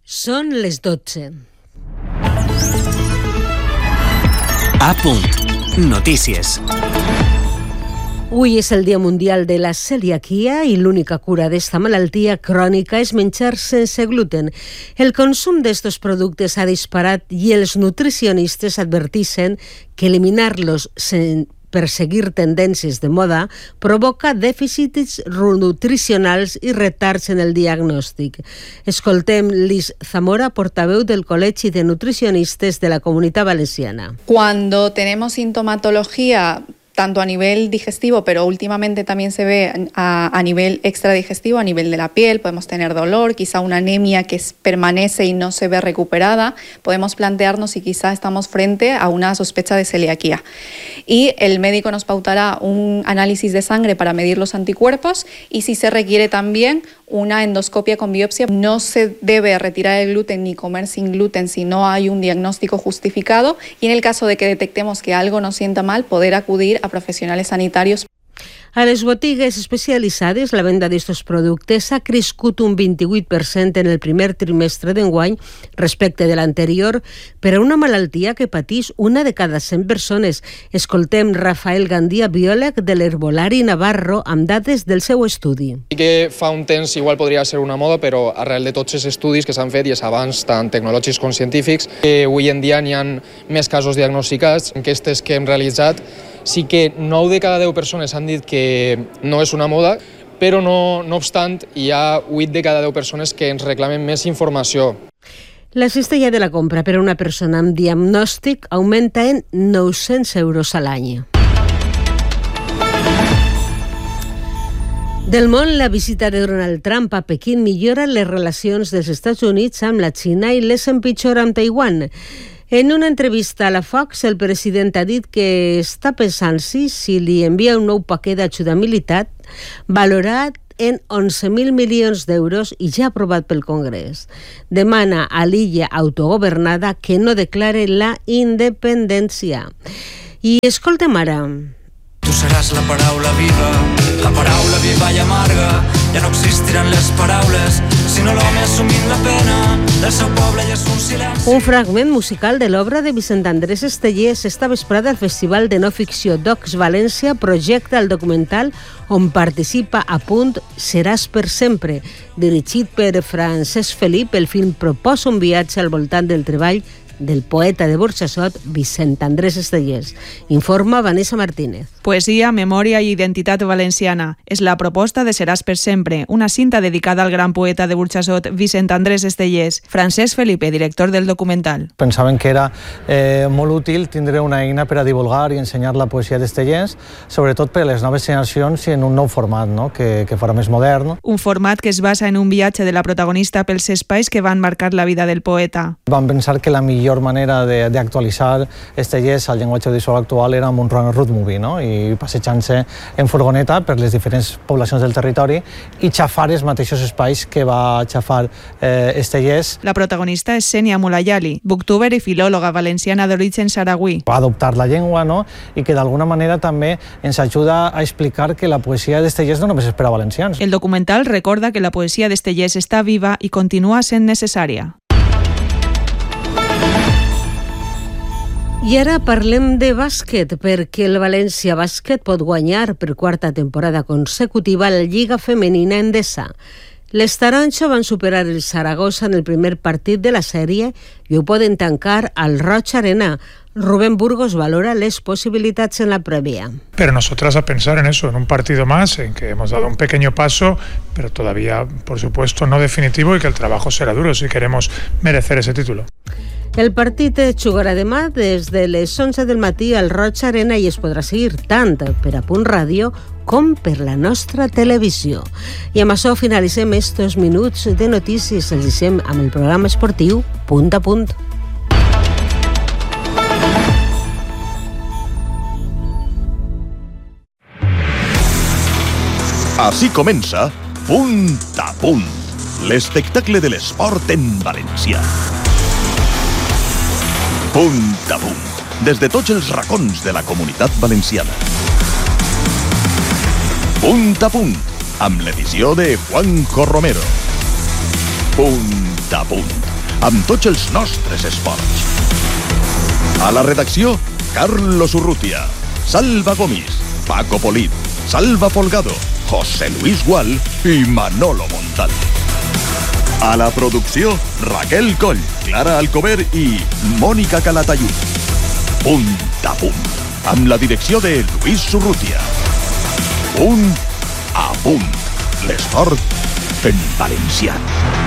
Són les 12. A punt. Notícies. Avui és el Dia Mundial de la Celiaquia i l'única cura d'esta malaltia crònica és menjar sense gluten. El consum d'estos productes ha disparat i els nutricionistes adverteixen que eliminar-los per seguir tendències de moda provoca dèficits nutricionals i retards en el diagnòstic. Escoltem Liz Zamora, portaveu del Col·legi de Nutricionistes de la Comunitat Valenciana. Cuando tenemos sintomatología tanto a nivel digestivo, pero últimamente también se ve a nivel extradigestivo, a nivel de la piel, podemos tener dolor, quizá una anemia que permanece y no se ve recuperada, podemos plantearnos si quizá estamos frente a una sospecha de celiaquía. Y el médico nos pautará un análisis de sangre para medir los anticuerpos y si se requiere también una endoscopia con biopsia. No se debe retirar el gluten ni comer sin gluten si no hay un diagnóstico justificado y en el caso de que detectemos que algo nos sienta mal, poder acudir a professionals sanitaris. A les botigues especialitzades, la venda d'estos productes ha crescut un 28% en el primer trimestre d'enguany respecte de l'anterior, per a una malaltia que patís una de cada 100 persones. Escoltem Rafael Gandia, biòleg de l'Herbolari Navarro, amb dades del seu estudi. Sí que fa un temps igual podria ser una moda, però arrel de tots els estudis que s'han fet i els avanços tant tecnològics com científics, avui en dia n'hi ha més casos diagnosticats. Enquestes que hem realitzat, sí que 9 de cada 10 persones han dit que no és una moda, però no obstant hi ha 8 de cada 10 persones que ens reclamen més informació. La cistella de la compra per a una persona amb diagnòstic augmenta en 900 euros a l'any. Del món, la visita de Donald Trump a Pequín millora les relacions dels Estats Units amb la Xina i les empitjora amb Taiwan. En una entrevista a la Fox, el president ha dit que està pensant si li envia un nou paquet d'ajuda militar valorat en 11.000 milions d'euros i ja aprovat pel Congrés. Demana a l'illa autogovernada que no declare la independència. I escoltem ara. Tu seràs la paraula viva i amarga. Ja no existiran les paraules, sinó l'home assumint la pena del seu poble i és un silenci. Un fragment musical de l'obra de Vicent Andrés Estellés esta vesprada al Festival de No Ficció Docs València projecta el documental on participa a punt Seràs per sempre. Dirigit per Francesc Felip, el film proposa un viatge al voltant del treball del poeta de Burxassot, Vicent Andrés Estellés. Informa Vanessa Martínez. Poesia, memòria i identitat valenciana. És la proposta de Seràs per sempre, una cinta dedicada al gran poeta de Burxassot, Vicent Andrés Estellés. Francesc Felipe, director del documental. Pensaven que era molt útil tindre una eina per a divulgar i ensenyar la poesia d'Estellés, sobretot per a les noves generacions i en un nou format, no? que fora més modern. Un format que es basa en un viatge de la protagonista pels espais que van marcar la vida del poeta. Vam pensar que la millor manera d'actualitzar Estellés al llenguatge visual actual era amb un road movie, no? I passejant-se en furgoneta per les diferents poblacions del territori i xafar els mateixos espais que va xafar Estellés. La protagonista és Senia Mulayali, booktuber i filòloga valenciana d'origen saragüí. Va adoptar la llengua, no? I que d'alguna manera també ens ajuda a explicar que la poesia d'Estellés no només és per a valencians. El documental recorda que la poesia d'Estellés està viva i continua sent necessària. I ara parlem de bàsquet, perquè el València Bàsquet pot guanyar per quarta temporada consecutiva la Lliga Femenina Endesa. Les taronja van superar el Saragossa en el primer partit de la sèrie i ho poden tancar al Roig Arena. Rubén Burgos valora les posibilidades en la previa. Pero nosotras a pensar en eso, en un partido más, en que hemos dado un pequeño paso, pero todavía, por supuesto, no definitivo y que el trabajo será duro si queremos merecer ese título. El partit es jugarà demà des de les 11 del matí al Roig Arena i es podrà seguir tant per a Punt Ràdio com per la nostra televisió. I amb això finalitzem estos minuts de notícies. Els deixem amb el programa esportiu Punt a Punt. Així comença Punt a Punt, l'espectacle de l'esport en valencià. Punt a Punt, des de tots els racons de la Comunitat Valenciana. Punt a Punt, amb l'edició de Juanjo Romero. Punt a Punt, amb tots els nostres esports. A la redacció, Carlos Urrutia, Salva Gomis, Paco Polit, Salva Folgado, José Luis Gual i Manolo Montal. A la producció, Raquel Coll, Clara Alcover i Mònica Calatayud. Punt a punt, amb la direcció de Luis Urrutia. Punt a punt, l'esport en valencià.